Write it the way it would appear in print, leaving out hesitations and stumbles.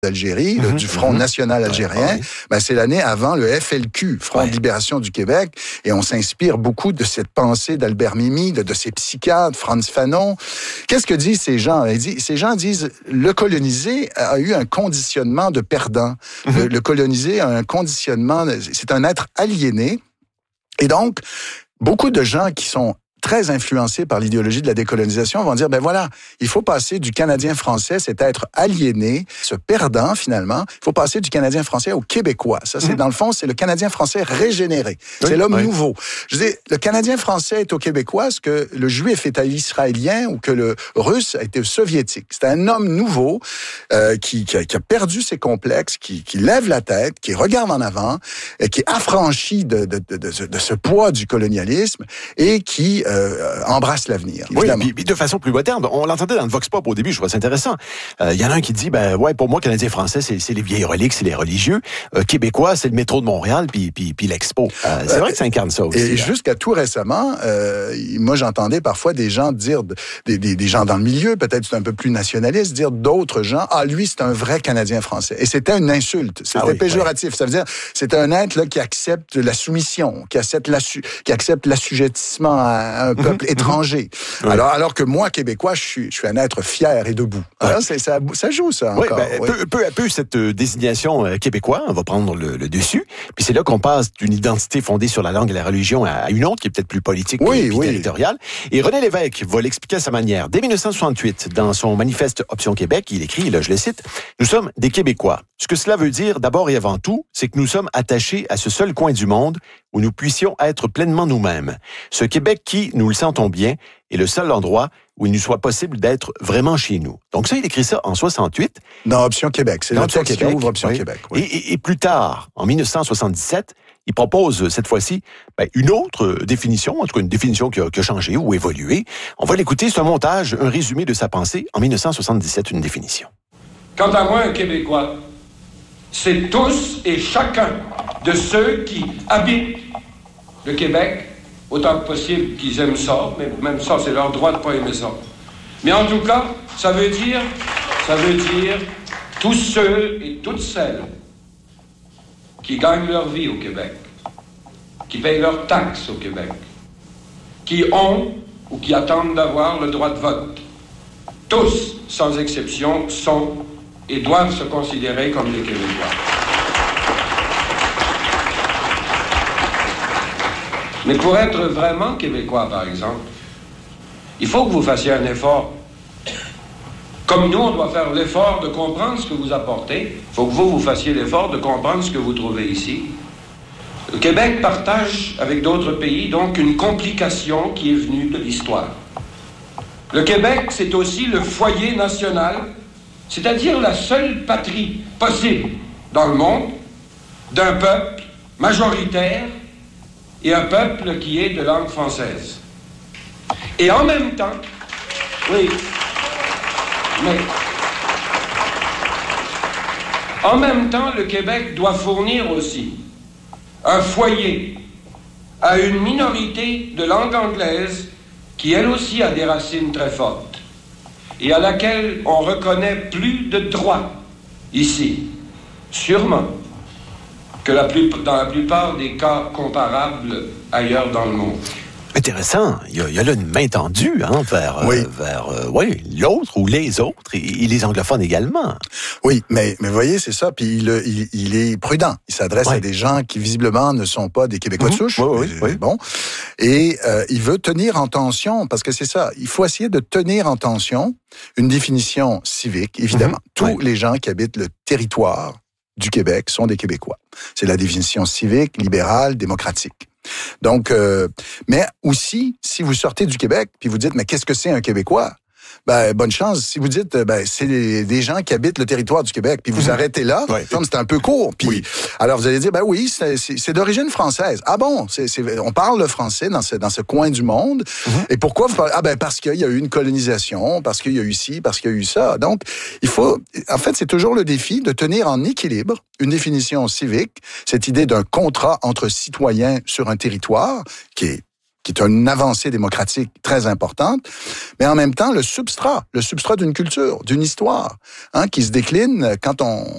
d'Algérie, du Front national algérien, c'est l'année avant le FLQ, Front de libération du Québec, et on s'inspire beaucoup de cette pensée d'Albert Memmi, de ces psychiatres, Frantz Fanon. Qu'est-ce que disent ces gens? Ces gens disent, le colonisé a eu un conditionnement de perdant. Le colonisé a un conditionnement, c'est un être aliéné, et donc, beaucoup de gens qui sont très influencés par l'idéologie de la décolonisation vont dire, voilà, il faut passer du Canadien français, cet être aliéné, ce perdant finalement, il faut passer du Canadien français au Québécois. Ça, c'est dans le fond, c'est le Canadien français régénéré. C'est l'homme nouveau. Je dis, le Canadien français est au Québécois ce que le Juif est à l'Israélien ou que le Russe a été au Soviétique. C'est un homme nouveau qui a perdu ses complexes, qui lève la tête, qui regarde en avant, qui est affranchi de ce poids du colonialisme et qui embrasse l'avenir. Oui, puis de façon plus moderne. On l'entendait dans le Vox Pop au début, je trouve ça intéressant. Il y en a un qui dit, pour moi, Canadien-Français, c'est les vieilles reliques, c'est les religieux. Québécois, c'est le métro de Montréal, puis l'Expo. C'est vrai que ça incarne ça aussi. Et jusqu'à tout récemment, moi, j'entendais parfois des gens dire, des gens dans le milieu, peut-être c'est un peu plus nationaliste, dire d'autres gens, lui, c'est un vrai Canadien-Français. Et c'était une insulte. C'était péjoratif. Ça veut dire, c'est un être là, qui accepte la soumission, qui accepte l'assujettissement à un peuple étranger. Alors que moi, Québécois, je suis un être fier et debout. Alors, ça joue, ça, encore. Peu à peu, cette désignation québécois va prendre le dessus. Puis c'est là qu'on passe d'une identité fondée sur la langue et la religion à une autre qui est peut-être plus politique et territoriale. Et René Lévesque va l'expliquer à sa manière. Dès 1968, dans son manifeste Option Québec, il écrit, là, je le cite, « Nous sommes des Québécois. Ce que cela veut dire, d'abord et avant tout, c'est que nous sommes attachés à ce seul coin du monde où nous puissions être pleinement nous-mêmes. Ce Québec qui, nous le sentons bien, est le seul endroit où il nous soit possible d'être vraiment chez nous. » Donc ça, il écrit ça en 68. Dans Option Québec. C'est le texte qui ouvre Option Québec. Oui. Et plus tard, en 1977, il propose cette fois-ci une autre définition, en tout cas une définition qui a changé ou évolué. On va l'écouter, c'est un montage, un résumé de sa pensée en 1977, une définition. Quant à moi, un Québécois, c'est tous et chacun de ceux qui habitent le Québec, autant que possible qu'ils aiment ça, mais même ça, c'est leur droit de ne pas aimer ça. Mais en tout cas, ça veut dire tous ceux et toutes celles qui gagnent leur vie au Québec, qui payent leurs taxes au Québec, qui ont ou qui attendent d'avoir le droit de vote. Tous, sans exception, sont et doivent se considérer comme des Québécois. Mais pour être vraiment Québécois, par exemple, il faut que vous fassiez un effort. Comme nous, on doit faire l'effort de comprendre ce que vous apportez, il faut que vous fassiez l'effort de comprendre ce que vous trouvez ici. Le Québec partage avec d'autres pays, donc, une complication qui est venue de l'histoire. Le Québec, c'est aussi le foyer national, c'est-à-dire la seule patrie possible dans le monde d'un peuple majoritaire et un peuple qui est de langue française. Et en même temps, en même temps, le Québec doit fournir aussi un foyer à une minorité de langue anglaise qui, elle aussi, a des racines très fortes et à laquelle on reconnaît plus de droits ici, sûrement, que dans la plupart des cas comparables ailleurs dans le monde. Intéressant. Il y a là une main tendue vers l'autre ou les autres et les anglophones également. Oui, mais vous voyez, c'est ça. Puis il est prudent. Il s'adresse à des gens qui visiblement ne sont pas des Québécois de souche. Bon. Et il veut tenir en tension, parce que c'est ça. Il faut essayer de tenir en tension une définition civique, évidemment. Tous les gens qui habitent le territoire du Québec sont des Québécois. C'est la définition civique, libérale, démocratique. Donc, mais aussi, si vous sortez du Québec, puis vous dites, mais qu'est-ce que c'est un Québécois? Bonne chance. Si vous dites, c'est des gens qui habitent le territoire du Québec, puis vous arrêtez là, c'est un peu court. Puis, alors vous allez dire, oui, c'est d'origine française. Ah bon? On parle le français dans ce coin du monde. Et pourquoi vous parlez? Parce qu'il y a eu une colonisation, parce qu'il y a eu ci, parce qu'il y a eu ça. Donc, en fait, c'est toujours le défi de tenir en équilibre une définition civique, cette idée d'un contrat entre citoyens sur un territoire qui est qui est une avancée démocratique très importante, mais en même temps le substrat d'une culture, d'une histoire, qui se décline quand on